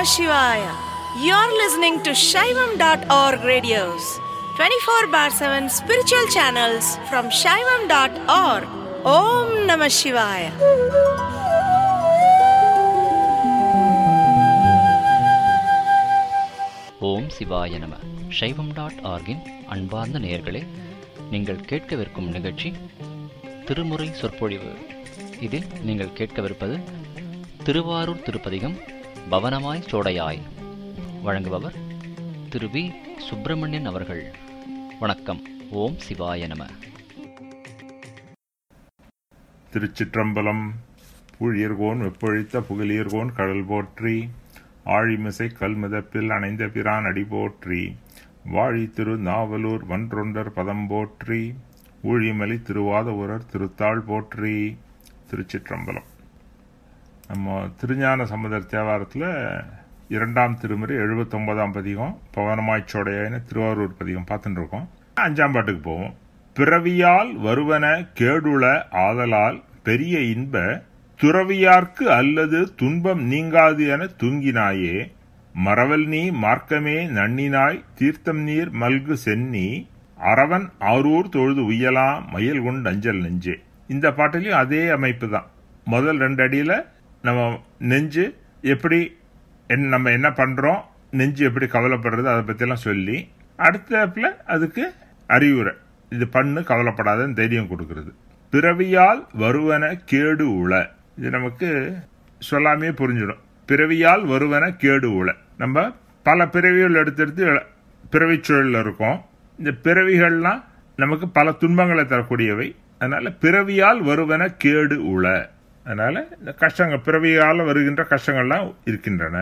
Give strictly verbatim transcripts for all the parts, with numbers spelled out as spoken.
Shivaya. You're listening to Shaivam dot org radios, twenty-four bar seven spiritual channels from Shaivam dot org. Om Namah Shivaya. ஓம் சிவாய நம. சைவம் dot ஆர்கின் அன்பார்ந்த நேயர்களே, நீங்கள் கேட்கவிருக்கும் நிகழ்ச்சி திருமுறை சொற்பொழிவு. இதில் நீங்கள் கேட்கவிருப்பது திருவாரூர் திருப்பதிகம் பவனமாய் சோடையாய். வழங்குபவர் திரு வி சுப்பிரமணியன் அவர்கள். வணக்கம். ஓம் சிவாய நம. திருச்சிற்றம்பலம். பூழியர்கோன் வெப்பொழித்த புகழியர்கோன் கடல் போற்றி, ஆழிமிசை கல்மிதப்பில் அணைந்த பிரான் அடி போற்றி, வாழி திரு நாவலூர் வன்றொண்டர் பதம் போற்றி, ஊழிமலி திருவாத ஊரர் திருத்தாள் போற்றி. திருச்சிற்றம்பலம். நம்ம திருஞான சம்பந்தர் தேவாரத்தில் இரண்டாம் திருமுறை எழுபத்தி ஒன்பதாம் பதிகம் பவனமாய்ச்சோடையாயின திருவாரூர் பதிகம் பார்த்துட்டு இருக்கோம். அஞ்சாம் பாட்டுக்கு போவோம். பிறவியால் வருவன கேடுள ஆதலால் பெரிய இன்ப துறவியார்க்கு அல்லது துன்பம் நீங்காது என தூங்கினாயே, மறவல் நீ மார்க்கமே நன்னினாய் தீர்த்தம் நீர் மல்கு சென்னி, அரவன் ஆரூர் தொழுது உய்யலாம் மயில் கொண்டு அஞ்சல் நெஞ்சே. இந்த பாட்டிலையும் அதே அமைப்பு தான். முதல் ரெண்டு அடியில நம்ம நெஞ்சு எப்படி நம்ம என்ன பண்றோம், நெஞ்சு எப்படி கவலைப்படுறது, அதை பத்தியெல்லாம் சொல்லி, அடுத்தப்புல அதுக்கு அறிவுரை, இது பண்ணு கவலைப்படாதன்னு தைரியம் கொடுக்கறது. பிறவியால் வருவன கேடு உள, இது நமக்கு சொல்லாமே புரிஞ்சிடும். பிறவியால் வருவன கேடு உள. நம்ம பல பிறவிகள் எடுத்தெடுத்து பிறவி சூழலில் இருக்கோம். இந்த பிறவிகள்லாம் நமக்கு பல துன்பங்களை தரக்கூடியவை. அதனால பிறவியால் வருவன கேடு உள. அதனால இந்த கஷ்டங்கள், பிறவியால் வருகின்ற கஷ்டங்கள்லாம் இருக்கின்றன.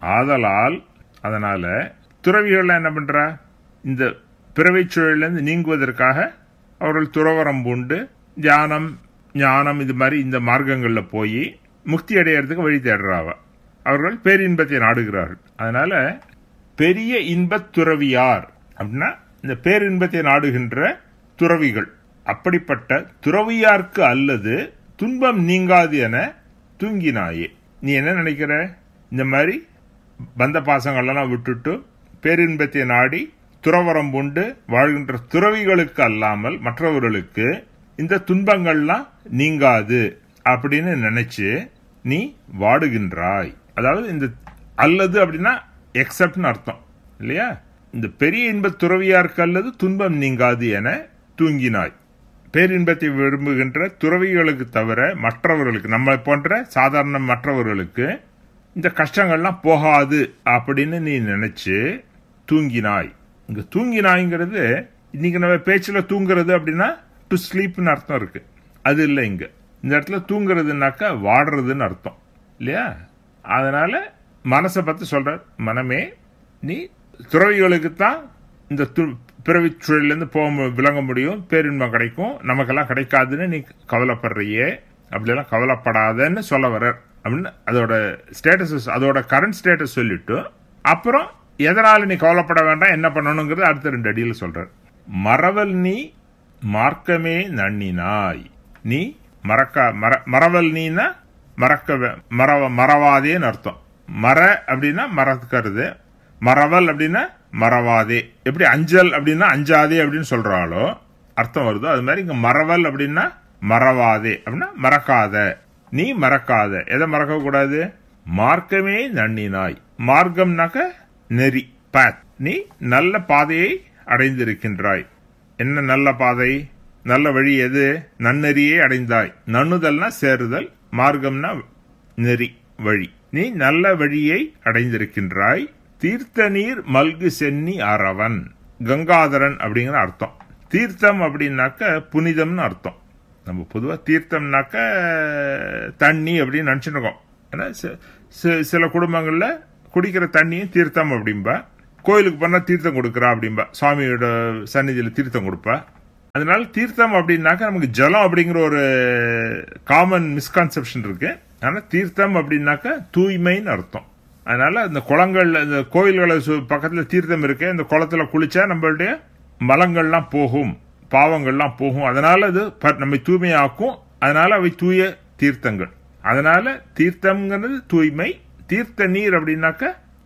ஆதலால் அதனால துறவிகள்லாம் என்ன பண்ற, இந்த பிறவி சூழலிருந்து நீங்குவதற்காக அவர்கள் துறவரம் பூண்டு தியானம் ஞானம் இது மாதிரி இந்த மார்க்கங்களில் போய் முக்தி அடையிறதுக்கு வழி தேடுறாவ. அவர்கள் பேரின்பத்தை நாடுகிறார்கள். அதனால பெரிய இன்பத் துறவியார் அப்படின்னா இந்த பேரின்பத்தை நாடுகின்ற துறவிகள். அப்படிப்பட்ட துறவியார்க்கு அல்லது துன்பம் நீங்காது என தூங்கினாயே. நீ என்ன நினைக்கிற, இந்த மாதிரி பந்த பாசங்களெல்லாம் விட்டுட்டு பேரின்பத்தை நாடி துறவரம் பூண்டு வாழ்கின்ற துறவிகளுக்கு அல்லாமல் மற்றவர்களுக்கு இந்த துன்பங்கள்லாம் நீங்காது அப்படின்னு நினைச்சு நீ வாடுகின்றாய். அதாவது இந்த அல்லது அப்படின்னா எக்ஸப்ட்னு அர்த்தம் இல்லையா. இந்த பெரிய இன்ப துறவியாருக்கு அல்லது துன்பம் நீங்காது என தூங்கினாய். பேரின்பத்தை விரும்புகின்ற துறவிகளுக்கு தவிர மற்றவர்களுக்கு, நம்ம போன்ற சாதாரண மற்றவர்களுக்கு இந்த கஷ்டங்கள்லாம் போகாது அப்படின்னு நீ நினைச்சு தூங்கினாய். இங்க தூங்கினாய்ங்கிறது இன்னைக்கு நம்ம பேச்சுல தூங்குறது அப்படின்னா டு ஸ்லீப்னு அர்த்தம் இருக்கு. அது இல்லை இங்க. இந்த இடத்துல தூங்குறதுனாக்கா வாடுறதுன்னு அர்த்தம் இல்லையா. அதனால மனசை பத்தி சொல்ற, மனமே நீ துறவிகளுக்கு தான் இந்த பிறவி சூழலிருந்து போக விளங்க முடியும், பேரின்பம் கிடைக்கும், நமக்கெல்லாம் கிடைக்காதுன்னு நீ கவலைப்படுறியே, அப்படியெல்லாம் கவலைப்படாதன்னு சொல்ல வர அப்படின்னு அதோட ஸ்டேட்டஸ், அதோட கரண்ட் ஸ்டேட்டஸ் சொல்லிட்டு அப்புறம் எதனால நீ கவலைப்பட வேண்டாம் என்ன பண்ணணுங்கிறது அடுத்த ரெண்டு அடியில சொல்ற. மறவல் நீ மார்க்கமே நன்னினாய். நீ மறக்க மர மறவல் நீனா மறக்க மறவ மறவாதேன்னு அர்த்தம். மற அப்படின்னா மறக்கிறது, மறவல் அப்படின்னா மறவாதே. எப்படி அஞ்சல் அப்படின்னா அஞ்சாதே அப்படின்னு சொல்றாளோ அர்த்தம் வருதோ, அது மாதிரி இங்க மறவல் அப்படின்னா மறவாதே அப்படின்னா மறக்காத, நீ மறக்காத. எதை மறக்க கூடாது, மார்க்கமே நன்னினாய். மார்க்கம்னாக்க நெறி, பாத். நீ நல்ல பாதையை அடைந்திருக்கின்றாய். என்ன நல்ல பாதை, நல்ல வழி எது, நன்னெறியே அடைந்தாய். நன்னுதல்னா சேருதல், மார்க்கம்னா நெறி, வழி. நீ நல்ல வழியை அடைந்திருக்கின்றாய். தீர்த்த நீர் மல்கு சென்னி அரவன், கங்காதரன் அப்படிங்கிற அர்த்தம். தீர்த்தம் அப்படின்னாக்க புனிதம்னு அர்த்தம். நம்ம பொதுவாக தீர்த்தம்னாக்க தண்ணி அப்படின்னு நினைச்சுட்டு இருக்கோம். ஏன்னா சில குடும்பங்கள்ல குடிக்கிற தண்ணியும் தீர்த்தம் அப்படின்பா. கோயிலுக்கு போனா தீர்த்தம் கொடுக்கறா அப்படின்பா, சுவாமியோட சன்னிதியில தீர்த்தம் கொடுப்பா. அதனால தீர்த்தம் அப்படின்னாக்க நமக்கு ஜலம் அப்படிங்கிற ஒரு காமன் மிஸ்கான்செப்ஷன் இருக்கு. ஆனா தீர்த்தம் அப்படின்னாக்க தூய்மைன்னு அர்த்தம். அதனால இந்த குளங்கள்ல, இந்த கோயில்களை பக்கத்துல தீர்த்தம் இருக்கு, இந்த குளத்துல குளிச்சா நம்மளுடைய மலங்கள்லாம் போகும், பாவங்கள்லாம் போகும். அதனால அது நம்மை தூய்மையாக்கும். அதனால அவை தூய தீர்த்தங்கள். அதனால தீர்த்தம்ங்கிறது தூய்மை. தீர்த்த நீர் அப்படின்னாக்க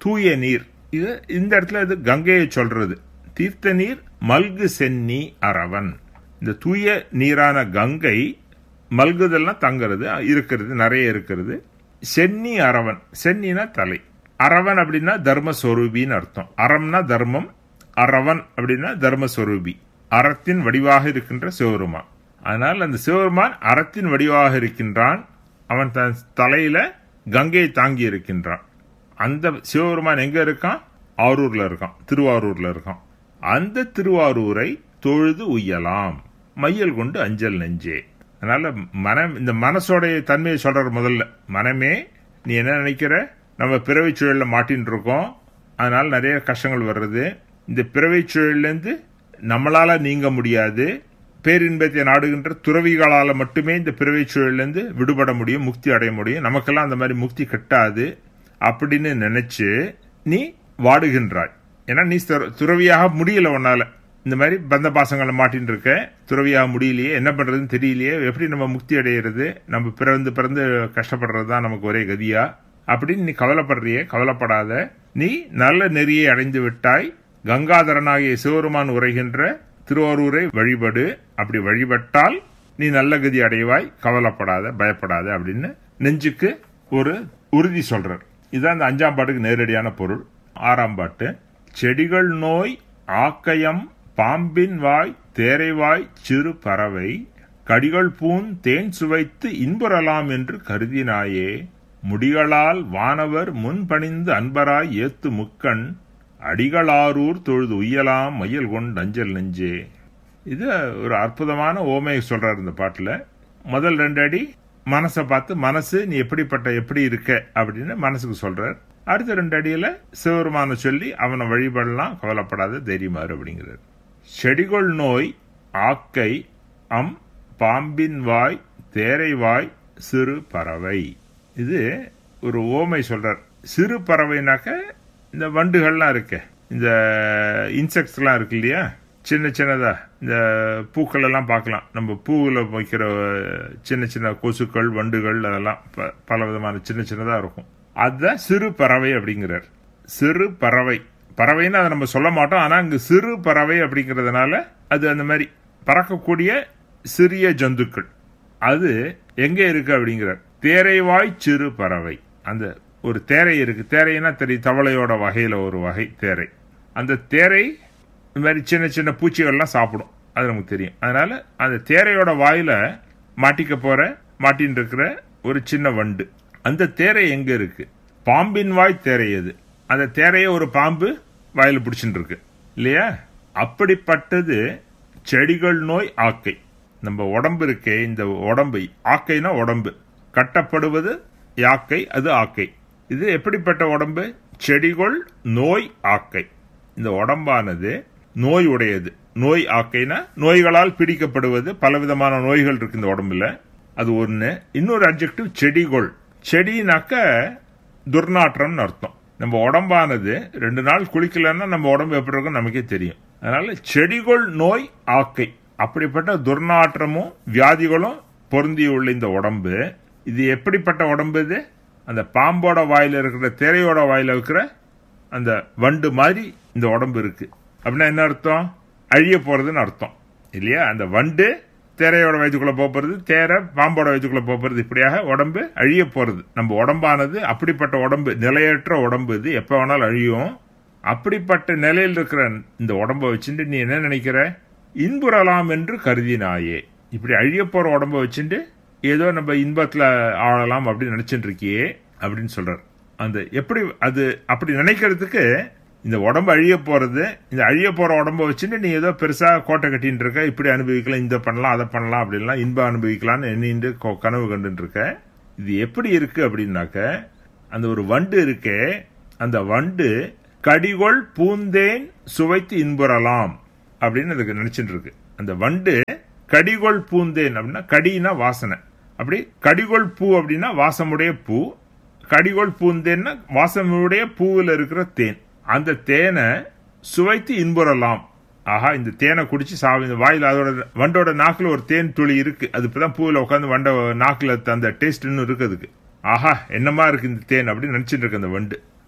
தூய நீர். இது இந்த இடத்துல இது கங்கையை சொல்றது. தீர்த்த நீர் மல்கு சென்னி அரவன். இந்த தூய நீரான கங்கை மல்குதெல்லாம் தங்கிறது இருக்கிறது, நிறைய இருக்கிறது. சென்னி அரவன், சென்னினா தலை, அரவன் அப்படின்னா தர்மஸ்வரூபின்னு அர்த்தம். அறம்னா தர்மம், அரவன் அப்படின்னா தர்மஸ்வரூபி, அறத்தின் வடிவாக இருக்கின்ற சிவபெருமான். அதனால் அந்த சிவபெருமான் அறத்தின் வடிவாக இருக்கின்றான். அவன் தன் தலையில கங்கையை தாங்கி இருக்கின்றான். அந்த சிவபெருமான் எங்க இருக்கான்? ஆரூர்ல இருக்கான், திருவாரூர்ல இருக்கான். அந்த திருவாரூரை தொழுது உய்யலாம் மையல் கொண்டு அஞ்சல் நெஞ்சே. அதனால மனம், இந்த மனசோடைய தன்மையை சொல்ற. முதல்ல மனமே, நீ என்ன நினைக்கிற? நம்ம பிறவை சூழல்ல மாட்டின்னு இருக்கோம், அதனால நிறைய கஷ்டங்கள் வர்றது. இந்த பிறவை சூழல்லேருந்து நம்மளால நீங்க முடியாது. பேரின்பத்தை நாடுகின்ற துறவிகளால மட்டுமே இந்த பிறவை சூழல்லேருந்து விடுபட முடியும், முக்தி அடைய முடியும். நமக்கெல்லாம் அந்த மாதிரி முக்தி கட்டாது அப்படின்னு நினைச்சு நீ வாடுகின்றாய். ஏன்னா நீ துறவியாக முடியல, உன்னால இந்த மாதிரி பந்த பாசங்களை மாட்டின்னு இருக்க, துறவியாக முடியலையே, என்ன பண்றதுன்னு தெரியலையே, எப்படி நம்ம முக்தி அடையிறது, நம்ம பிறந்து பிறந்து கஷ்டப்படுறதுதான் நமக்கு ஒரே கதியா அப்படின்னு நீ கவலைப்படுறியே. கவலைப்படாத, நீ நல்ல நெறியை அடைந்து விட்டாய். கங்காதரனாகிய சிவபெருமான் உரைகின்ற திருவாரூரை வழிபடு. அப்படி வழிபட்டால் நீ நல்ல கதி அடைவாய், கவலைப்படாத, பயப்படாத அப்படின்னு நெஞ்சுக்கு ஒரு உறுதி சொல்றார். இதுதான் இந்த அஞ்சாம் பாட்டுக்கு நேரடியான பொருள். ஆறாம் பாட்டு, செடிகள் நோய் ஆக்கயம் பாம்பின் வாய் தேரைவாய் சிறு பறவை கடிகள் பூன் தேன் சுவைத்து இன்புறலாம் என்று கருதினாயே. முடிகளால் வானவர் முன்பணிந்து அன்பராய் ஏத்து முக்கண் அடிகளாரூர் தொழுது உய்யலாம் மையல் கொண்டு அஞ்சல் நெஞ்சே. இது ஒரு அற்புதமான ஓமையை சொல்றாரு இந்த பாட்டுல. முதல் ரெண்டு அடி மனசை பார்த்து, மனசு நீ எப்படிப்பட்ட எப்படி இருக்க அப்படின்னு மனசுக்கு சொல்றார். அடுத்த ரெண்டு அடியில சிவபெருமான சொல்லி அவனை வழிபடலாம், கவலைப்படாத, தைரியமாறு அப்படிங்கிறார். செடிகொள் நோய் ஆக்கை அம் பாம்பின் வாய் தேரை வாய் சிறு பறவை. இது ஒரு ஓமை சொல்றார். சிறு பறவைனாக்க இந்த வண்டுகள்லாம் இருக்கு, இந்த இன்செக்ட்ஸ் எல்லாம் இருக்கு இல்லையா, சின்ன சின்னதா இந்த பூக்கள் எல்லாம் பார்க்கலாம். நம்ம பூவில் வைக்கிற சின்ன சின்ன கொசுக்கள், வண்டுகள், அதெல்லாம் பல விதமான சின்ன சின்னதா இருக்கும். அதுதான் சிறு பறவை அப்படிங்கிறார். சிறு பறவை, பறவைன்னு அதை நம்ம சொல்ல மாட்டோம், ஆனா அங்கு சிறு பறவை அப்படிங்கிறதுனால அது அந்த மாதிரி பறக்கக்கூடிய சிறிய ஜந்துக்கள். அது எங்க இருக்கு அப்படிங்கிறார். தேரைவாய் சிறு பறவை. அந்த ஒரு தேரை இருக்கு. தேரைன்னா தெரியும், தவளையோட வகையில ஒரு வகை தேரை. அந்த தேரை இந்த மாதிரி சின்ன சின்ன பூச்சிகள்லாம் சாப்பிடும், அது நமக்கு தெரியும். அதனால அந்த தேரையோட வாயில மாட்டிக்க போற மாட்டின்னு இருக்கிற ஒரு சின்ன வண்டு. அந்த தேரை எங்க இருக்கு? பாம்பின் வாய் தேரை. அது அந்த தேரைய ஒரு பாம்பு வாயில பிடிச்சிட்டு இருக்கு இல்லையா? அப்படிப்பட்டது செடிகள் நோய் ஆக்கை. நம்ம உடம்பு இருக்கே, இந்த உடம்பு ஆக்கைனா உடம்பு, கட்டப்படுவது யாக்கை, அது ஆக்கை. இது எப்படிப்பட்ட உடம்பு? செடிகள் நோய் ஆக்கை. இந்த உடம்பானது நோய் உடையது. நோய் ஆக்கைனா நோய்களால் பிடிக்கப்படுவது. பலவிதமான நோய்கள் இருக்கு இந்த உடம்புல, அது ஒண்ணு. இன்னொரு அட்ஜெக்டிவ் செடிகொள். செடினாக்க துர்நாற்றம்னு அர்த்தம். நம்ம உடம்பானது ரெண்டு நாள் குளிக்கலன்னா நம்ம உடம்பு எப்படி இருக்கும் நமக்கே தெரியும். அதனால செடிகொள் நோய் ஆக்கை. அப்படிப்பட்ட துர்நாற்றமும் வியாதிகளும் பொருந்தியுள்ள இந்த உடம்பு, இது எப்படிப்பட்ட உடம்பு? இது அந்த பாம்போட வாயில இருக்கிற, தேரையோட வாயில இருக்கிற அந்த வண்டு மாதிரி இந்த உடம்பு இருக்கு. அப்படின்னா என்ன அர்த்தம்? அழிய போறதுன்னு அர்த்தம் இல்லையா? அந்த வண்டு தேரையோட வயிற்றுக்குள்ள போறது, தேரை பாம்போட வயிற்றுக்குள்ள போறது, இப்படியாக உடம்பு அழிய போறது. நம்ம உடம்பானது அப்படிப்பட்ட உடம்பு, நிலையற்ற உடம்பு. இது எப்ப வேணாலும் அழியும். அப்படிப்பட்ட நிலையில் இருக்கிற இந்த உடம்ப வச்சுட்டு நீ என்ன நினைக்கிற? இன்புறலாம் என்று கருதினாயே. இப்படி அழிய போற உடம்ப வச்சுட்டு ஏதோ நம்ம இன்பத்துல ஆளலாம் அப்படின்னு நினைச்சுட்டு இருக்கியே அப்படின்னு சொல்றார். அந்த எப்படி அது அப்படி நினைக்கிறதுக்கு, இந்த உடம்பு அழிய போறது, இந்த அழிய போற உடம்ப வச்சுட்டு நீ ஏதோ பெருசா கோட்டை கட்டின்னு இருக்க, இப்படி அனுபவிக்கலாம், இந்த பண்ணலாம், அதை பண்ணலாம், அப்படின்லாம் இன்பம் அனுபவிக்கலாம்னு எண்ணிட்டு கனவு கண்டுட்டு இருக்க. இது எப்படி இருக்கு அப்படின்னாக்க, அந்த ஒரு வண்டு இருக்கே, அந்த வண்டு கடிகொள் பூந்தேன் சுவைத்து இன்புறலாம் அப்படின்னு அதுக்கு நினைச்சிட்டு இருக்கு. அந்த வண்டு கடிகொள் பூந்தேன் அப்படின்னா, கடினா வாசனை, அப்படி கடிகொள் பூ அப்படின்னா வாசமுடைய பூ, கடிகொள் பூந்தேன்னா வாசமுடைய பூவில் இருக்கிற தேன். அந்த தேனை சுவைத்து இன்புறலாம். ஆஹா, இந்த தேனை குடிச்சு சாவி, இந்த வாயில் அதோட வண்டோட நாக்குல ஒரு தேன் துளி இருக்கு, அது இப்பதான் பூவில் உட்காந்து வண்ட நாக்குல அந்த டேஸ்ட் இன்னும் இருக்கு அதுக்கு. ஆஹா, என்னமா இருக்கு இந்த தேன் அப்படின்னு நினைச்சிட்டு இருக்கு அந்த வண்டு.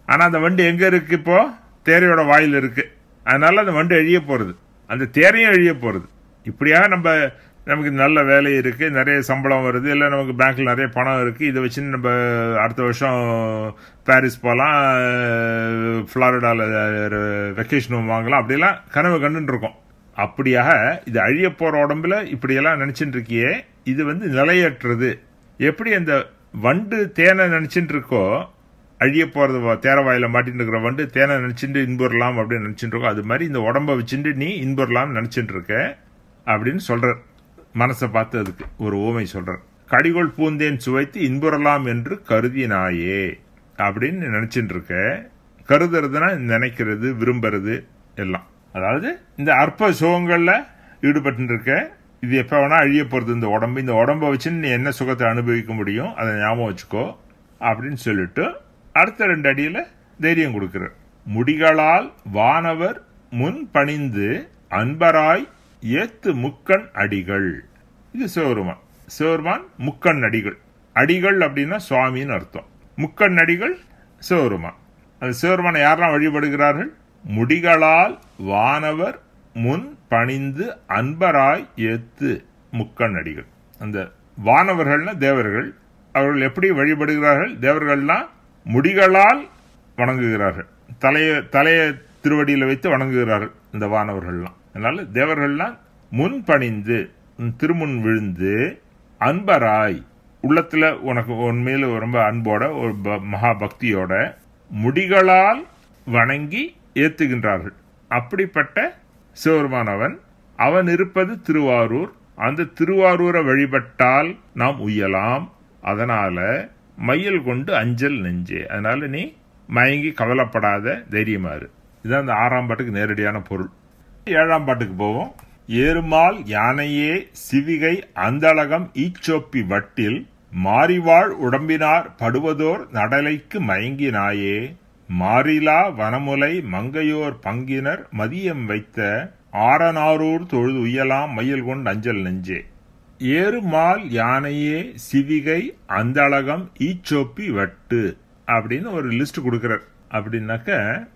ஆனா அந்த வண்டு எங்க இருக்கு? இப்போ தேரையோட வாயில் இருக்கு. அதனால அந்த வண்டு அழிய போறது, அந்த தேரையும் அழிய போறது. இப்படியாக நம்ம நமக்கு நல்ல வேலை இருக்கு, நிறைய சம்பளம் வருது, இல்லை நமக்கு பேங்க்ல நிறைய பணம் இருக்கு, இதை வச்சு நம்ம அடுத்த வருஷம் பாரிஸ் போகலாம், புளோரிடால வெக்கேஷன் வாங்கலாம், அப்படியெல்லாம் கனவு கண்டுட்டு இருக்கோம். அப்படியாக இது அழிய போற உடம்புல இப்படியெல்லாம் நினைச்சுட்டு இருக்கியே, இது வந்து நிலையற்றது. எப்படி அந்த வண்டு தேனை நினைச்சுட்டு இருக்கோ, அழிய போறது தேரவாயில மாட்டின்னு இருக்கிற வண்டு தேனை நினைச்சுட்டு இன்புறலாம் அப்படின்னு நினைச்சுட்டு இருக்கோம், அது மாதிரி இந்த உடம்ப வச்சுட்டு நீ இன்புறலாம் நினைச்சுட்டு இருக்க அப்படின்னு சொல்ற. மனசை பார்த்து அதுக்கு ஒரு ஓமை சொல்ற. கடிகொள் பூந்தேன் சுவைத்து இன்புறலாம் என்று கருதினாயே அப்படின்னு நினைச்சுட்டு இருக்க. கருதுறதுன்னா நினைக்கிறது, விரும்புறது எல்லாம். அதாவது இந்த அற்ப சுகங்கள்ல ஈடுபட்டு இருக்க. இது எப்ப வேணா அழிய போறது இந்த உடம்பு. இந்த உடம்ப வச்சு நீ என்ன சுகத்தை அனுபவிக்க முடியும், அதை ஞாபகம் வச்சுக்கோ அப்படின்னு சொல்லிட்டு அடுத்த ரெண்டு அடியில தைரியம் கொடுக்கிற. முடிகளால் வானவர் முன் பணிந்து அன்பராய் ஏத்து முக்கண் அடிகள். இது சிவருமான். சிவருமான் முக்கண் அடிகள். அடிகள் அப்படின்னா சுவாமின்னு அர்த்தம். முக்கண் அடிகள் சிவருமான். அந்த சிவருமானை யாரெல்லாம் வழிபடுகிறார்கள்? முடிகளால் வானவர் முன் பணிந்து அன்பராய் ஏத்து முக்கண் அடிகள். அந்த வானவர்கள்னா தேவர்கள். அவர்கள் எப்படி வழிபடுகிறார்கள்? தேவர்கள்லாம் முடிகளால் வணங்குகிறார்கள், தலைய தலைய திருவடியில வைத்து வணங்குகிறார்கள் இந்த வானவர்கள்லாம். அதனால தேவர்கள்லாம் முன் பணிந்து திருமுன் விழுந்து அன்பராய், உள்ளத்துல உனக்கு உண்மையில ரொம்ப அன்போட ஒரு மகா பக்தியோட முடிகளால் வணங்கி ஏத்துகின்றார்கள். அப்படிப்பட்ட சிவருமானவன் அவன் இருப்பது திருவாரூர். அந்த திருவாரூரை வழிபட்டால் நாம் உய்யலாம். அதனால மையல் கொண்டு அஞ்சல் நெஞ்சே. அதனால நீ மயங்கி கவலைப்படாத, தைரியமாறு. இதுதான் அந்த ஆறாம் பாட்டுக்கு நேரடியான பொருள். ஏழாம் பாட்டுக்கு போவோம். ஏறுமால் யானையே சிவிகை அந்தளகம் ஈச்சோப்பி வட்டில் மாறிவாழ் உடம்பினார் படுவதோர் நடலைக்கு மயங்கினாயே மாறிலா வனமுலை மங்கையோர் பங்கினர் மதியம் வைத்த ஆரனாரூர் தொழுது உய்யலாம் மையல் கொண்டு அஞ்சல் நெஞ்சே. ஏறுமால் யானையே சிவிகை அந்தளகம் ஈச்சோப்பி வட்டு அப்படின்னு ஒரு லிஸ்ட் கொடுக்கிறார். அப்படின்னாக்க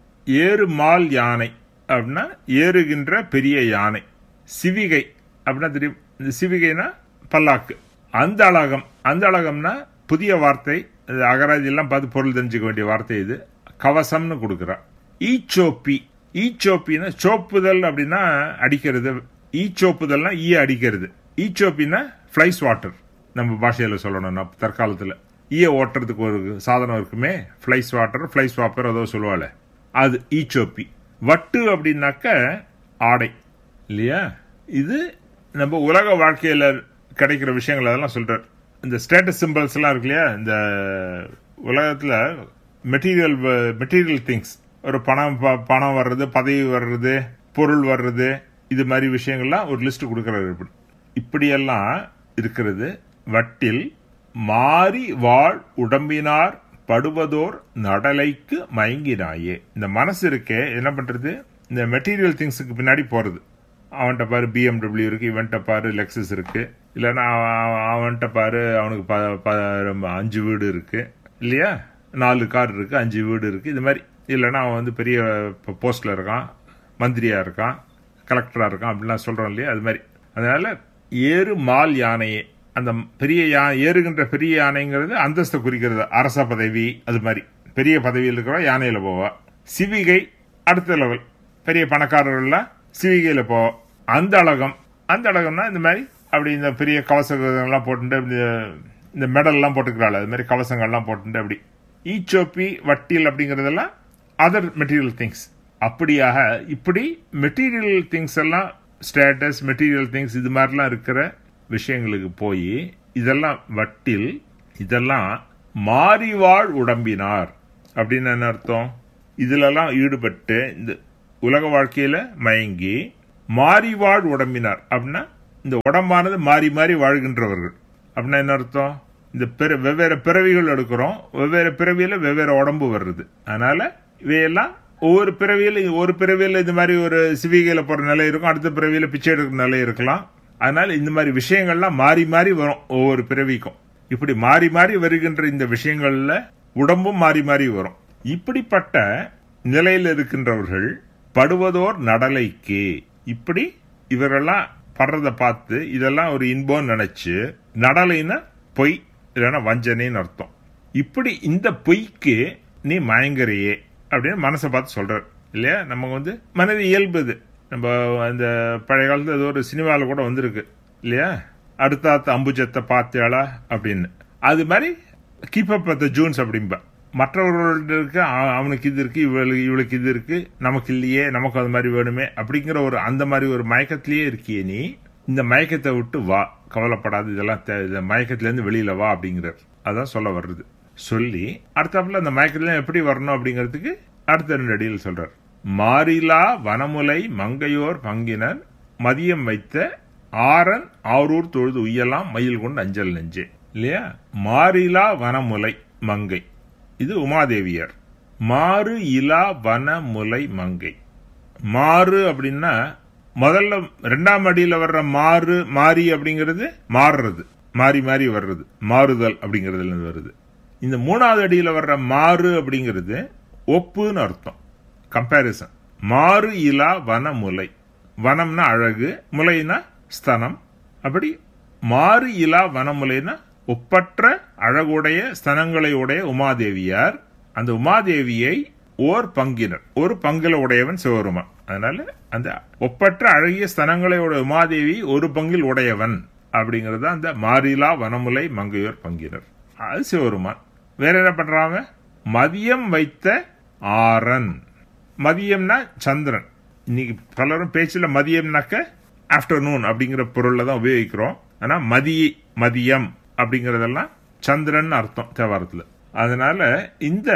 ஏறுமால் யானை அப்படின்னா ஏறுகின்ற பெரிய யானை. சிவிகை அப்படின்னா தெரியும், இந்த சிவிகைனா பல்லாக்கு. அந்த அழகம், அந்த அழகம்னா புதிய வார்த்தை, அகராதி எல்லாம் பார்த்து பொருள் தெரிஞ்சுக்க வேண்டிய வார்த்தை. இது கவசம்னு கொடுக்கிறார். ஈச்சோப்பி, ஈச்சோப்பின்னா சோப்புதல் அப்படின்னா அடிக்கிறது. ஈச்சோப்புதல்னா ஈ அடிக்கிறது. ஈச்சோப்பின்னா பிளைஸ் வாட்டர். நம்ம பாஷையில சொல்லணும்னா தற்காலத்துல ஈய ஓட்டுறதுக்கு ஒரு சாதனம் இருக்குமே, பிளைஸ் வாட்டர், பிளைஸ் வாப்பர் ஏதோ சொல்லுவாள், அது ஈச்சோப்பி. வட்டு அப்படின்னாக்க ஆடை இல்லையா. இது நம்ம உலக வாழ்க்கையில கிடைக்கிற விஷயங்கள் அதெல்லாம் சொல்றார். இந்த ஸ்டேட்டஸ் சிம்பிள்ஸ் எல்லாம் இருக்கு இல்லையா, இந்த உலகத்துல மெட்டீரியல் மெட்டீரியல் திங்ஸ், ஒரு பணம் பணம் வர்றது, பதவி வர்றது, பொருள் வர்றது, இது மாதிரி விஷயங்கள்லாம் ஒரு லிஸ்ட் கொடுக்கறாரு. இப்படி இப்படியெல்லாம் இருக்கிறது. வட்டில் மாறி வாழ் உடம்பினார் படுவதோர் நடலைக்கு மயங்கினாயே. இந்த மனசு இருக்கே என்ன பண்றது, இந்த மெட்டீரியல் திங்ஸுக்கு பின்னாடி போறது. அவன்கிட்ட பாரு பிஎம்டபிள்யூ இருக்கு, இவன்கிட்ட பாரு லெக்ஸஸ் இருக்கு, இல்லைன்னா அவன்கிட்ட பாரு அவனுக்கு அஞ்சு வீடு இருக்கு இல்லையா, நாலு கார் இருக்கு, அஞ்சு வீடு இருக்கு, இது மாதிரி. இல்லைன்னா அவன் வந்து பெரிய போஸ்ட்ல இருக்கான், மந்திரியா இருக்கான், கலெக்டரா இருக்கான் அப்படின்லாம் சொல்றோம் இல்லையா, அது மாதிரி. அதனால ஏறு மால் யானையே, அந்த பெரிய யானை, ஏறுகின்ற பெரிய யானைங்கிறது அந்தஸ்தை குறிக்கிறது. அரச பதவி அது மாதிரி பெரிய பதவியில் இருக்கிற யானையில போவா. சிவிகை அடுத்த லெவல், பெரிய பணக்காரர்கள்லாம் சிவிகையில போவா. அந்த அழகம், அந்த அழகம்னா இந்த மாதிரி அப்படி இந்த பெரிய கவசங்கள்லாம் போட்டு இந்த மெடல் எல்லாம் போட்டுக்கிறாள், அது மாதிரி கவசங்கள்லாம் போட்டு அப்படி. ஈச்சோப்பி வட்டில் அப்படிங்கறதெல்லாம் அதர் மெட்டீரியல் திங்ஸ். அப்படியாக இப்படி மெட்டீரியல் திங்ஸ் எல்லாம், ஸ்டேட்டஸ், மெட்டீரியல் திங்ஸ், இது மாதிரிலாம் இருக்கிற விஷயங்களுக்கு போய் இதெல்லாம் வட்டில், இதெல்லாம் மாறிவாழ் உடம்பினார் அப்படின்னு என்ன அர்த்தம், இதுலலாம் ஈடுபட்டு இந்த உலக வாழ்க்கையில மயங்கி மாறிவாழ் உடம்பினார் அப்படின்னா இந்த உடம்பானது மாறி மாறி வாழ்கின்றவர்கள் அப்படின்னா என்ன அர்த்தம், இந்த வெவ்வேறு பிறவிகள் எடுக்கிறோம், வெவ்வேறு பிறவியில வெவ்வேறு உடம்பு வருது. அதனால இவையெல்லாம் ஒவ்வொரு பிறவியில, ஒரு பிறவியில இந்த மாதிரி ஒரு சிவிகையில போற நிலை இருக்கும், அடுத்த பிறவியில பிச்சை எடுக்கிற நிலை இருக்கலாம். அதனால இந்த மாதிரி விஷயங்கள்லாம் மாறி மாறி வரும் ஒவ்வொரு பிறவிக்கும். இப்படி மாறி மாறி வருகின்ற இந்த விஷயங்கள்ல உடம்பும் மாறி மாறி வரும். இப்படிப்பட்ட நிலையில் இருக்கின்றவர்கள் படுவதோர் நடலைக்கு, இப்படி இவரெல்லாம் படுறத பார்த்து இதெல்லாம் ஒரு இன்பம் நினைச்சு, நடலைன்னா பொய் இல்லைன்னா வஞ்சனைன்னு அர்த்தம். இப்படி இந்த பொய்க்கு நீ மயங்கரையே அப்படின்னு மனசை பார்த்து சொல்றார் இல்லையா. நம்ம வந்து மனது இயல்புது. நம்ம அந்த பழைய காலத்துல ஏதோ ஒரு சினிமாவில் கூட வந்திருக்கு இல்லையா, அடுத்த அம்புஜத்தை பார்த்தாளா அப்படின்னு. அது மாதிரி keep up with the Jones அப்படின்பா. மற்றவர்களுக்கு அவனுக்கு இது இருக்கு, இவளுக்கு இவளுக்கு இது இருக்கு, நமக்கு இல்லையே, நமக்கு அது மாதிரி வேணுமே அப்படிங்கிற ஒரு அந்த மாதிரி ஒரு மயக்கத்திலேயே இருக்கியே நீ. இந்த மயக்கத்தை விட்டு வா, கவலைப்படாது, இதெல்லாம் மயக்கத்துல இருந்து வெளியில வா அப்படிங்கிறார். அதான் சொல்ல வர்றது. சொல்லி அடுத்தாப்புல அந்த மயக்கத்துல எப்படி வரணும் அப்படிங்கிறதுக்கு அடுத்த ரெண்டு அடியில் சொல்றார். மாறிலா வனமுலை மங்கையோர் பங்கினர் மதியம் வைத்த ஆரன் ஆரூர் தொழுது உய்யலாம் மயில் கொண்டு அஞ்சல் நெஞ்சே இல்லையா. மாறிலா வனமுலை மங்கை, இது உமாதேவியார். மாறு இலா வனமுலை மங்கை. மாறு அப்படின்னா முதல்ல ரெண்டாம் அடியில வர்ற மாறு மாறி அப்படிங்கிறது மாறுறது, மாறி மாறி வர்றது, மாறுதல் அப்படிங்கறதுல இருந்து வருது. இந்த மூணாவது அடியில வர்ற மாறு அப்படிங்கிறது ஒப்புன்னு அர்த்தம், கம்பேரிசன். மாறு இலா வனமுலை, வனம்னா அழகு, முலைனா ஸ்தனம். அப்படி மாறு இலா வனமுலைனா ஒப்பற்ற அழகுடைய ஸ்தனங்களை உடைய உமாதேவியார். அந்த உமாதேவியை ஓர் பங்கினர், ஒரு பங்கில உடையவன் சிவருமான். அதனால அந்த ஒப்பற்ற அழகிய ஸ்தனங்களை உடைய உமாதேவி ஒரு பங்கில் உடையவன் அப்படிங்கறது அந்த மாறிலா வனமுலை மங்கையோர் பங்கினர், அது சிவருமான். வேற என்ன பண்றாங்க? மதியம் வைத்த ஆரன். மதியம்னா சந்திரன். இன்னைக்கு பலரும் பேச்சுல மதியம்னாக்க ஆப்டர்நூன் அப்படிங்கிற பொருள்ல தான் உபயோகிக்கிறோம். ஆனா மதிய மதியம் அப்படிங்கறதெல்லாம் சந்திரன் அர்த்தம் தேவாரத்துல. அதனால இந்த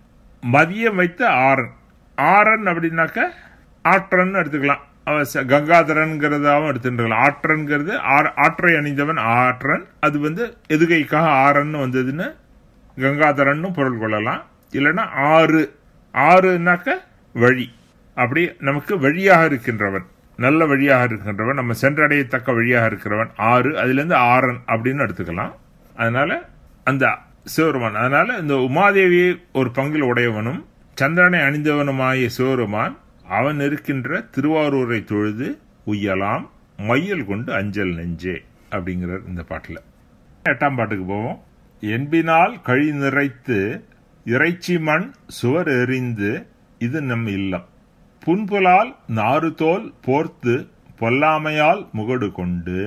மதியம் வைத்த ஆரன், ஆரன் அப்படின்னாக்க ஆற்றன் எடுத்துக்கலாம், கங்காதரன்கிறதாவும் எடுத்துக்கலாம். ஆற்றன்கிறது ஆற்றை அணிந்தவன் ஆற்றன், அது வந்து எதுகைக்காக ஆரன் வந்ததுன்னு கங்காதரன் பொருள் கொள்ளலாம். இல்லைன்னா ஆறு, ஆறுனாக்க வழி, அப்படி நமக்கு வழியாக இருக்கின்றவன், நல்ல வழியாக இருக்கின்றவன், நம்ம சென்றடையத்தக்க வழியாக இருக்கிறவன் ஆறு, அதுல இருந்து ஆரன் அப்படின்னு எடுத்துக்கலாம். அதனால அந்த சிவருமான், அதனால இந்த உமாதேவியை ஒரு பங்கில் உடையவனும் சந்திரனை அணிந்தவனுமாய சிவருமான் அவன் இருக்கின்ற திருவாரூரை தொழுது உய்யலாம் மையல் கொண்டு அஞ்சல் நெஞ்சே அப்படிங்கிறார் இந்த பாட்டுல. எட்டாம் பாட்டுக்கு போவோம். என்பினால் கழி நிறைத்து இறைச்சி மண் சுவர் எறிந்து இது நம் இல்லம், புன்புலால் நாறு தோல் போர்த்து பொல்லாமையால் முகடு கொண்டு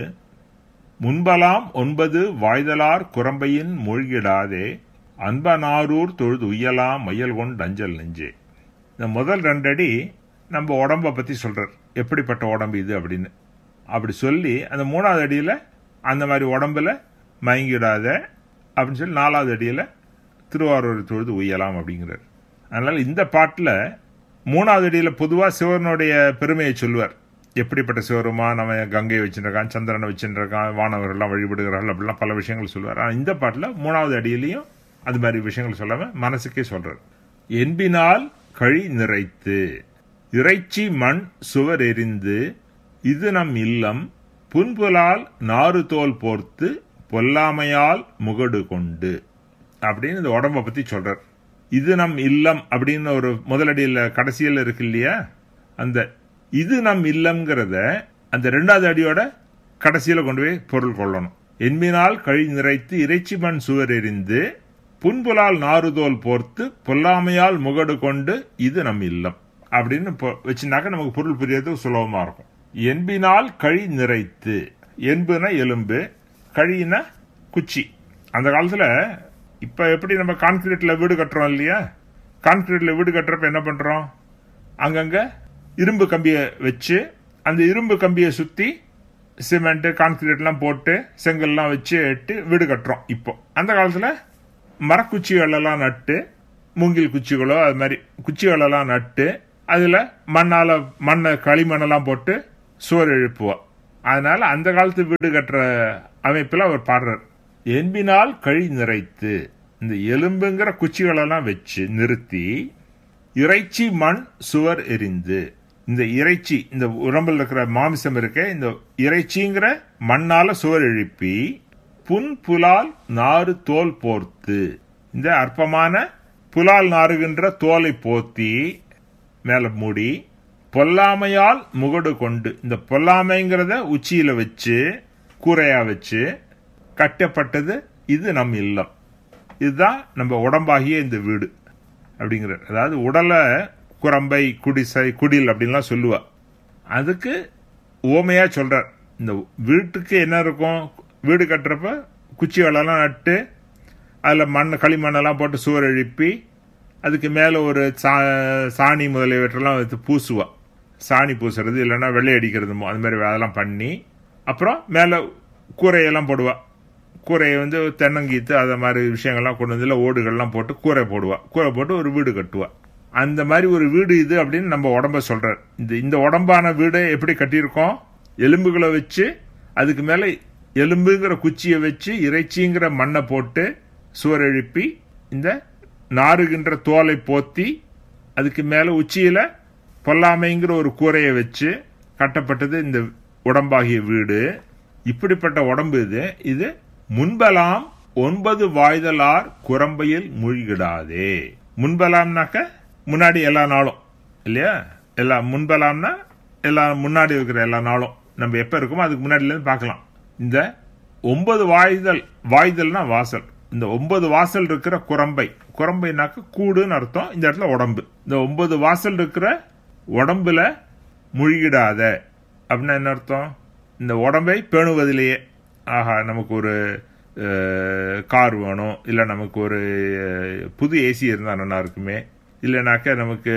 முன்பலாம் ஒன்பது வாய்தலார் குரம்பையின் மூழ்கிடாதே அன்பனாரூர் தொழுது உய்யலாம் மையல் கொண்டு அஞ்சல் நெஞ்சே. இந்த முதல் ரெண்டடி நம்ம உடம்ப பத்தி சொல்றார், எப்படிப்பட்ட உடம்பு இது அப்படின்னு. அப்படி சொல்லி அந்த மூணாவது அடியில அந்த மாதிரி உடம்புல மயங்கிடாத அப்படின்னு சொல்லி நாலாவது அடியில திருவாரூர் தொழுது உய்யலாம் அப்படிங்கிறார். அதனால இந்த பாட்டுல மூணாவது அடியில பொதுவா சிவனுடைய பெருமையை சொல்லுவார். எப்படிப்பட்ட சிவருமா, நம்ம கங்கை வச்சுருக்கான், சந்திரனை வச்சுருக்கான், வானவர்கள்லாம் வழிபடுகிறார்கள், அப்படிலாம் பல விஷயங்கள் சொல்லுவார். ஆனால் இந்த பாட்டுல மூணாவது அடியிலையும் அது மாதிரி விஷயங்கள் சொல்லாம மனசுக்கே சொல்றார். என்பினால் கழி நிறைத்து இறைச்சி மண் சுவர் எரிந்து இது நம் இல்லம், புன்புலால் நாறு தோல் போர்த்து பொல்லாமையால் முகடு கொண்டு அப்படின்னு இந்த உடம்ப பத்தி சொல்றார். இது நம் இல்லம் அப்படின்னு ஒரு முதலடியில கடைசியில் இருக்கு இல்லையா, அந்த இது நம் இல்லம்ங்கிறத அந்த ரெண்டாவது அடியோட கடைசியில கொண்டு போய் பொருள் கொள்ளணும். என்பினால் கழி நிறைத்து இறைச்சி மண் சுவர் எரிந்து புன்புலால் நாறுதோல் போர்த்து பொல்லாமையால் முகடு கொண்டு இது நம் இல்லம் அப்படின்னு வச்சுனாக்க நமக்கு பொருள் புரியறது சுலபமா இருக்கும். என்பினால் கழி நிறைத்து, என்புனா எலும்பு, கழினா குச்சி. அந்த காலத்துல இப்ப எப்படி நம்ம கான்கிரீட்ல வீடு கட்டுறோம் இல்லையா, கான்கிரீட்ல வீடு கட்டுறப்ப என்ன பண்றோம், அங்கங்க இரும்பு கம்பிய வச்சு அந்த இரும்பு கம்பியை சுத்தி சிமெண்ட் கான்கிரீட் எல்லாம் போட்டு செங்கல்லாம் வச்சு எட்டு வீடு கட்டுறோம். இப்போ அந்த காலத்துல மரக்குச்சிகள் எல்லாம் நட்டு, மூங்கில் குச்சிகளோ அது மாதிரி குச்சிகள் எல்லாம் நட்டு அதுல மண்ணால மண்ணை களிமண்ணெல்லாம் போட்டு சுவர் எழுப்புவோம். அதனால அந்த காலத்து வீடு கட்டுற அமைப்புல அவர் பாடுறார். என்பினால் கழி நிறைத்து, இந்த எலும்புங்கிற குச்சிகளெல்லாம் வச்சு நிறுத்தி இறைச்சி மண் சுவர் எரிந்து, இந்த இறைச்சி இந்த உடம்புல இருக்கிற மாமிசம் இருக்க இந்த இறைச்சிங்கிற மண்ணால சுவர் எழுப்பி புன் புலால் நாறு தோல் போர்த்து, இந்த அற்பமான புலால் நாறுகின்ற தோலை போத்தி மேல மூடி பொல்லாமையால் முகடு கொண்டு, இந்த பொல்லாமைங்கிறத உச்சியில வச்சு கூரையா வச்சு கட்டப்பட்டது இது நம் இல்லம், இதுதான் நம்ம உடம்பாகிய இந்த வீடு அப்படிங்கிற. அதாவது உடலை குரம்பை குடிசை குடில் அப்படின்லாம் சொல்லுவா, அதுக்கு ஓமையா சொல்றார். இந்த வீட்டுக்கு என்ன இருக்கும், வீடு கட்டுறப்ப குச்சிகளெல்லாம் நட்டு அதில் மண் களிமண்ணெல்லாம் போட்டு சுவர் எழுப்பி அதுக்கு மேலே ஒரு சா சாணி முதலியவற்றெல்லாம் வச்சு பூசுவா. சாணி பூசுறது இல்லைன்னா வெள்ளை அடிக்கிறது அது மாதிரி அதெல்லாம் பண்ணி அப்புறம் மேலே கூரையெல்லாம் போடுவா. கூரையை வந்து தென்னங்கீத்து அதை மாதிரி விஷயங்கள்லாம் கொண்டு வந்து ஓடுகள்லாம் போட்டு கூரை போடுவா. கூரை போட்டு ஒரு வீடு கட்டுவா. அந்த மாதிரி ஒரு வீடு இது அப்படின்னு நம்ம உடம்ப சொல்றார். இந்த இந்த உடம்பான வீடு எப்படி கட்டியிருக்கோம், எலும்புகளை வச்சு அதுக்கு மேலே எலும்புங்கிற குச்சியை வச்சு இறைச்சிங்கிற மண்ணை போட்டு சுவர் எழுப்பி இந்த நாறுகின்ற தோலை போத்தி அதுக்கு மேலே உச்சியில பொல்லாமைங்கிற ஒரு கூரையை வச்சு கட்டப்பட்டது இந்த உடம்பாகிய வீடு. இப்படிப்பட்ட உடம்பு இது. இது முன்பலாம் ஒன்பது வாய்தலார் குரம்பையில் மூழ்கிடாதே. முன்பலாம்னாக்க முன்னாடி எல்லா நாளும் இல்லையா, எல்லா முன்பலாம்னா எல்லா முன்னாடி இருக்கிற எல்லா நாளும் நம்ம எப்ப இருக்கோமோ அதுக்கு முன்னாடிலேருந்து பார்க்கலாம். இந்த ஒன்பது வாய்தல், வாய்தல்னா வாசல், இந்த ஒன்பது வாசல் இருக்கிற குரம்பை, குரம்பைனாக்க கூடுன்னு அர்த்தம், இந்த இடத்துல உடம்பு. இந்த ஒன்பது வாசல் இருக்கிற உடம்புல முழுகிடாத அப்படின்னா என்ன அர்த்தம், இந்த உடம்பை பேணுவதிலேயே, ஆஹா நமக்கு ஒரு கார் வேணும், இல்லை நமக்கு ஒரு புது ஏசி இருந்தால் நல்லா இருக்குமே, இல்லைனாக்க நமக்கு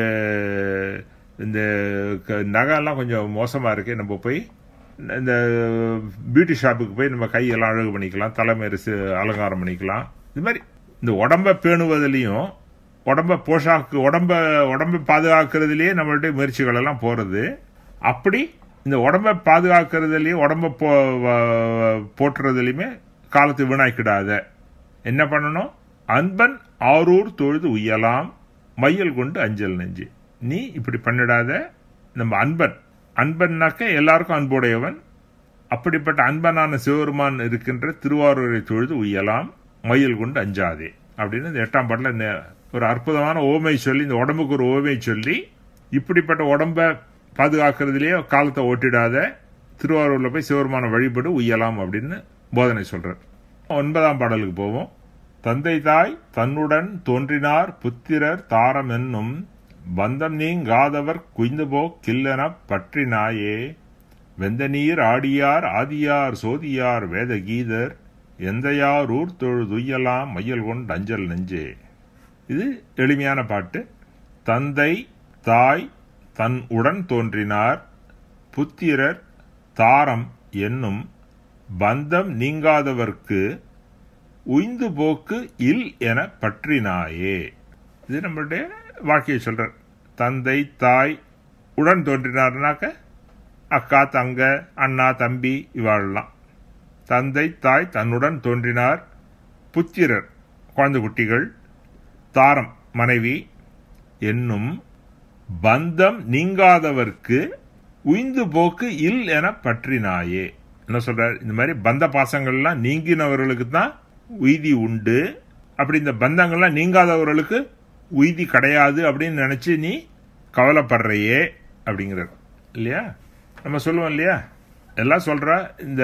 இந்த நகைலாம் கொஞ்சம் மோசமாக இருக்கு, நம்ம போய் இந்த பியூட்டி ஷாப்புக்கு போய் நம்ம கையெல்லாம் அழகு பண்ணிக்கலாம், தலைமையரசு அலங்காரம் பண்ணிக்கலாம். இது மாதிரி இந்த உடம்பை பேணுவதிலையும் உடம்ப போஷாக்கு உடம்ப உடம்பை பாதுகாக்கிறதுலேயே நம்மளுடைய முயற்சிகள் எல்லாம் போறது. அப்படி இந்த உடம்பை பாதுகாக்கிறதுலையும் உடம்ப போ போட்டுறதுலையுமே காலத்தை வீணாக்கிடாத. என்ன பண்ணணும், அன்பன் ஆரூர் தொழுது உய்யலாம் மையல் கொண்டு அஞ்சல் நெஞ்சு. நீ இப்படி பண்ணிடாத. நம்ம அன்பன், அன்பன்னாக்க எல்லாருக்கும் அன்புடையவன், அப்படிப்பட்ட அன்பனான சிவபெருமான் இருக்கின்ற திருவாரூரை தொழுது உய்யலாம் மையல் கொண்டு அஞ்சாதே அப்படின்னு இந்த எட்டாம் பாட்டில் ஒரு அற்புதமான ஓமை சொல்லி, இந்த உடம்புக்கு ஒரு ஓமை சொல்லி, இப்படிப்பட்ட உடம்பை பாதுகாக்கிறதுலேயே காலத்தை ஓட்டிடாத, திருவாரூர்ல போய் சிவபெருமான வழிபடு உய்யலாம் அப்படின்னு போதனை சொல்றார். ஒன்பதாம் பாடலுக்கு போவோம். தந்தை தாய் தன்னுடன் தோன்றினார் புத்திரர் தாரம் என்னும் பந்தம் நீங்காதவர் குய்ந்துபோ கில்லென பற்றினாயே வெந்த நீர் ஆடியார் ஆதியார் சோதியார் வேத கீதர் எந்தையார் ஊர் தொழுதுய்யலாம் மையல் கொண்டு அஞ்சல் நெஞ்சே. இது எளிமையான பாட்டு. தந்தை தாய் தன் உடன் தோன்றினார் புத்திரர் தாரம் என்னும் பந்தம் நீங்காதவர்க்கு உய்ந்து போக்கு இல் என பற்றினாயே. இது நம்மளுடைய வாழ்க்கையை சொல்றார். தந்தை தாய் உடன் தோன்றினார்னாக்க அக்கா தங்க அண்ணா தம்பி இவாழலாம். தந்தை தாய் தன்னுடன் தோன்றினார், புத்திரர் குழந்தை குட்டிகள், தாரம் மனைவி என்னும் பந்தம் நீங்காதவர்க்கு உய்ந்து போக்கு இல் என பற்றினாயே. என்ன சொல்றார், இந்த மாதிரி பந்த பாசங்கள்லாம் நீங்கினவர்களுக்கு தான் உய்தி உண்டு, அப்படி இந்த பந்தங்கள்லாம் நீங்காதவர்களுக்கு உய்தி கிடையாது அப்படின்னு நினைச்சு நீ கவலைப்படுறையே அப்படிங்கிறார் இல்லையா. நம்ம சொல்லுவோம் இல்லையா, எல்லாம் சொல்ற இந்த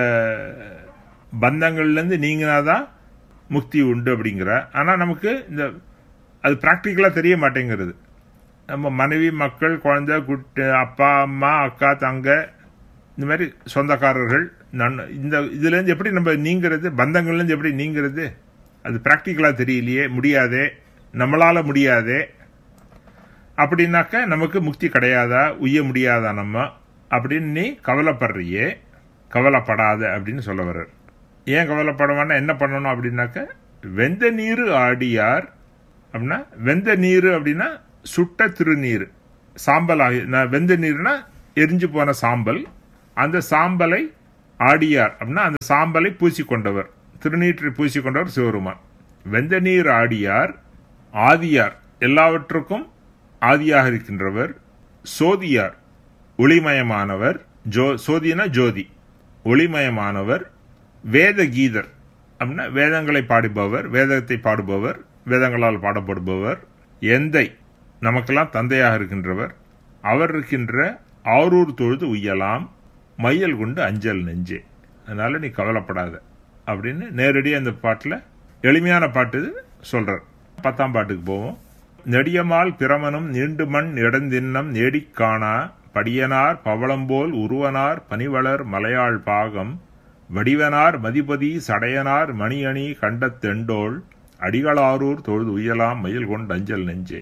பந்தங்கள்லேருந்து நீங்கினாதான் முக்தி உண்டு அப்படிங்கிற. ஆனால் நமக்கு இந்த அது ப்ராக்டிக்கலாக தெரிய மாட்டேங்கிறது. நம்ம மனைவி மக்கள் குழந்தை குட்டி அப்பா அம்மா அக்கா தங்க இந்த மாதிரி சொந்தக்காரர்கள் நன் இந்த இதுலேருந்து எப்படி நம்ம நீங்கிறது, பந்தங்கள்லேருந்து எப்படி நீங்கிறது, அது ப்ராக்டிக்கலாக தெரியலையே, முடியாதே, நம்மளால முடியாதே. அப்படின்னாக்க நமக்கு முக்தி கிடையாதா, உய்ய முடியாதா நம்ம அப்படின்னு நீ கவலைப்படுறியே, கவலைப்படாத அப்படின்னு சொல்ல வர்றார். ஏன் கவலைப்படவானா என்ன பண்ணணும் அப்படின்னாக்க, வெந்த நீர் ஆடியார் அப்படின்னா, வெந்த நீர் அப்படின்னா சுட்ட திருநீர், சாம்பல் ஆகி வெந்த நீர்னா எரிஞ்சு போன சாம்பல், அந்த சாம்பலை ஆடியார் அப்படின்னா அந்த சாம்பலை பூசிக்கொண்டவர், திருநீற்றை பூசிக்கொண்டவர் சிவருமான். வெந்த நீர் ஆடியார் ஆதியார் எல்லாவற்றுக்கும் ஆதியாக இருக்கின்றவர், சோதியார் ஒளிமயமானவர், ஜோ சோதினா ஜோதி ஒளிமயமானவர், வேத கீதர் அப்படின்னா வேதங்களை பாடுபவர், வேதத்தை பாடுபவர், வேதங்களால் பாடப்படுபவர், எந்தை நமக்கெல்லாம் தந்தையாக இருக்கின்றவர், அவர் இருக்கின்ற ஆரூர் தொழுது உய்யலாம் மையல் கொண்டு அஞ்சல் நெஞ்சே, அதனால நீ கவலைப்படாத அப்படின்னு நேரடியாக அந்த பாட்டில் எளிமையான பாட்டு சொல்றார். பத்தாம் பாட்டுக்கு போவோம். நெடியமால் பிரமனும் நீண்டு மண் இடந்தின்னம் நேடிக் காணா படியனார் பவளம்போல் உருவனார் பனிவளர் மலையாள் பாகம் வடிவனார் மதிபதி சடையனார் மணியணி கண்டத்தெண்டோள் அடிகளாரூர் தொழுது உயலாம் மயில் கொண்டு அஞ்சல் நெஞ்சே.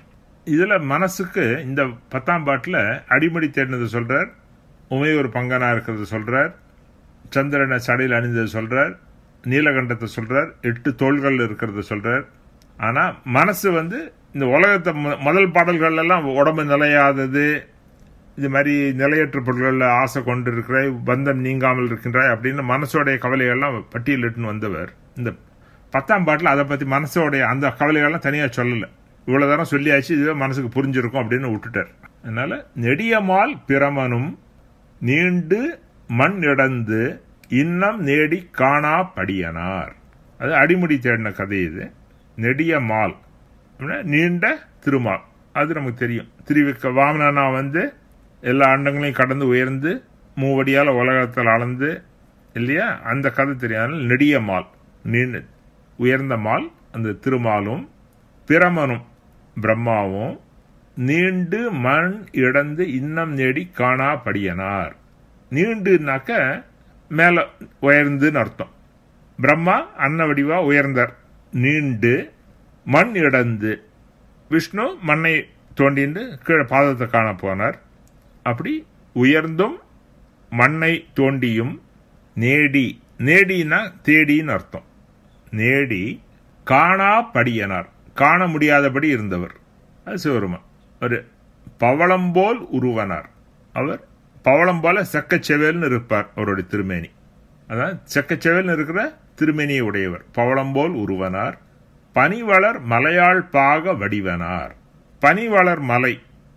இதுல மனசுக்கு இந்த பத்தாம் பாட்டில் அடிமடி தேடினது சொல்றார், உமையூர் பங்கனா இருக்கிறது சொல்றார், சந்திரனை சடையில் அணிந்தது சொல்றார், நீலகண்டத்தை சொல்றார், எட்டு தோள்கள் இருக்கிறது சொல்றார். ஆனா மனசு வந்து இந்த உலகத்தை முதல் பாடல்கள் எல்லாம் உடம்பு நிலையாதது, இது மாதிரி நிலையற்ற பொருள்கள் ஆசை கொண்டு இருக்கிறாய், பந்தம் நீங்காமல் இருக்கின்றாய் அப்படின்னு மனசோடைய கவலைகள்லாம் பட்டியலிட்டுன்னு வந்தவர் இந்த பத்தாம் பாட்டில் அதை பத்தி மனசோடைய அந்த கவலைகள்லாம் தனியா சொல்லல. இவ்வளவு தரம் சொல்லியாச்சு, இதுவே மனசுக்கு புரிஞ்சிருக்கும் அப்படின்னு விட்டுட்டார். அதனால நெடியமால் பிரமனும் நீண்டு மண் இடந்து இன்னம் நேடி காணா படியனார், அது அடிமுடி தேடின கதை. இது நெடிய மால் நீண்ட திருமால், அது நமக்கு தெரியும். திருவிக்க வாமனா வந்து எல்லா அண்டங்களையும் கடந்து உயர்ந்து மூவடியால் உலகத்தில் அளந்து இல்லையா, அந்த கதை தெரியும். அதனால நெடிய மால், நீண்ட உயர்ந்த மால் அந்த திருமாலும் பிரமனும் பிரம்மாவும் நீண்டு மண் இடந்து இன்னம் நேடி காணா படியனார். நீண்டுனாக்க மேல உயர்ந்துன்னு அர்த்தம். பிரம்மா அன்ன வடிவா உயர்ந்தார், நீண்டு மண் இடந்து விஷ்ணு மண்ணை தோண்டிண்டு கீழே பாதத்தை காண போனார். அப்படி உயர்ந்தும் மண்ணை தோண்டியும் நேடி, நேடினா தேடின்னு அர்த்தம், நேடி காணா படியனார், காண முடியாதபடி இருந்தவர் அது சிவருமா. ஒரு பவளம்போல் உருவனார், அவர் பவளம் போல செக்கச்செவேல்னு இருப்பார் அவருடைய திருமேனி, அதான் செக்கச்செவேல்னு இருக்கிற திருமேனியை உடையவர். பவளம்போல் உருவனார் பனிவளர் மலையாள் பாக வடிவனார். பனிவளர் மலை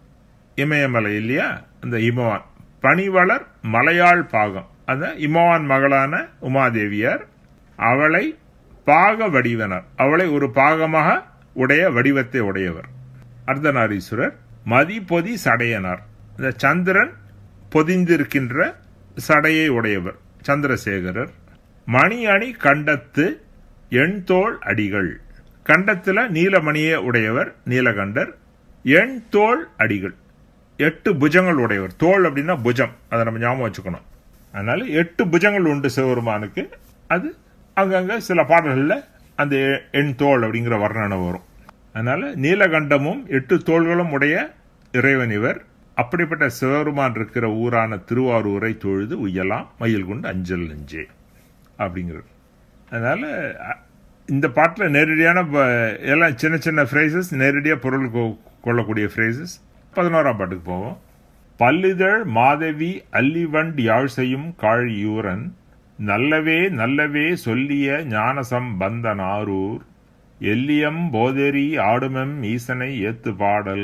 இமயமலை இல்லையா, அந்த இமவான் பனிவளர் மலையாள் பாகம், அந்த இமவான் மகளான உமாதேவியார், அவளை பாக வடிவனார், அவளை ஒரு பாகமாக உடைய வடிவத்தை உடையவர். அர்த்தநாரீஸ்வரர் மதிபொதி சடையனார், இந்த சந்திரன் பொதிந்திருக்கின்ற சடையை உடையவர் சந்திரசேகரர். மணி அணி கண்டத்து எண்தோள் அடிகள், கண்டத்துல நீலமணியை உடையவர் நீலகண்டர். எண் தோள் அடிகள், எட்டு புஜங்கள் உடையவர். தோள் அப்படின்னா புஜம், அதை நம்ம ஞாபகம் வச்சுக்கணும். அதனால எட்டு புஜங்கள் உண்டு சிவபெருமானுக்கு. அது அங்கங்க சில பாடல்கள்ல அந்த எண் தோள் அப்படிங்கிற வர்ணனை வரும். அதனால நீலகண்டமும் எட்டு தோள்களும் உடைய இறைவன் இவர். அப்படிப்பட்ட சிவபெருமான் இருக்கிற ஊரான திருவாரூரை தொழுது உய்யலாம் மயில் கொண்டு அஞ்சல் நெஞ்சே அப்படிங்கிறது. அதனால இந்த பாட்டில் நேரடியான எல்லாம் சின்ன சின்ன ஃப்ரேசஸ், நேரடியாக பொருள் கொள்ளக்கூடிய ஃப்ரேசஸ். பதினோராம் பாட்டுக்கு போவோம். பல்லிதழ் மாதவி அல்லிவண்ட் யாழ் செய்யும் காழியூரன் நல்லவே நல்லவே சொல்லிய ஞானசம் பந்தனாரூர் எல்லியம் போதெரி ஆடுமெம் ஈசனை ஏத்து பாடல்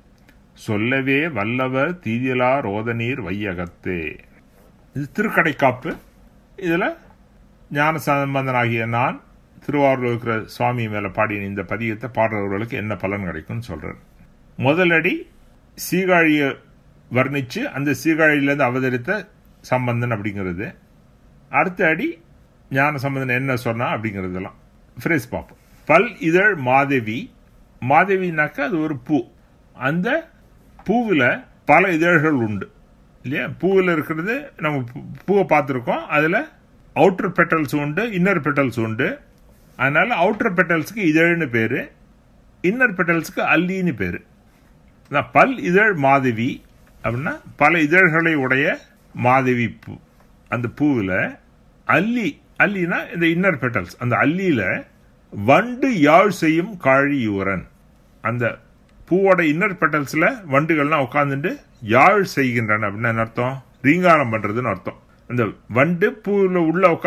சொல்லவே வல்லவர் தீதிலா ரோதநீர் வையகத்தே. இது திருக்கடைக்காப்பு. இதுல ஞான சம்பந்தனாகிய நான் திருவாரூர் இருக்கிற சுவாமி மேல பாடிய இந்த பதியத்தை பாடுறவர்களுக்கு என்ன பலன் கிடைக்கும்னு சொல்றார். முதலடி சீகாழிய வர்ணிச்சு அந்த சீகாழியிலிருந்து அவதரித்த சம்பந்தன் அப்படிங்கிறது. அடுத்த அடி ஞான சம்பந்தன் என்ன சொன்னா அப்படிங்கறதெல்லாம் ஃப்ரேஸ் பார்ப்போம். பல் இதழ் மாதவி, மாதவினாக்க அது ஒரு பூ. அந்த பூவில் பல இதழ்கள் உண்டு இல்லையா. பூவில் இருக்கிறது நம்ம பூவை பார்த்துருக்கோம், அதில் அவுட்டர் பெட்டல்ஸ் உண்டு, இன்னர் பெட்டல்ஸ் உண்டு. அதனால அவுட்டர் பெட்டல்ஸுக்கு இதழ்னு பேரு, இன்னர் பெட்டல்ஸுக்கு அல்லின்னு பேரு. பல் இதழ் மாதவி அப்படின்னா பல இதழ்களை உடைய மாதவி பூ. அந்த பூவில் அல்லி, அல்லினா இந்த இன்னர் பெட்டல்ஸ், அந்த அல்லியில வண்டு யாழ் செய்யும் காழியூரன். அந்த பூவோட இன்னர் பெட்டல்ஸ்ல வண்டுகள்லாம் உட்காந்துட்டு யாழ் செய்கின்றன அப்படின்னு அர்த்தம், ரீங்காரம் பண்றதுன்னு அர்த்தம். அந்த வண்டு பூவில் உள்ள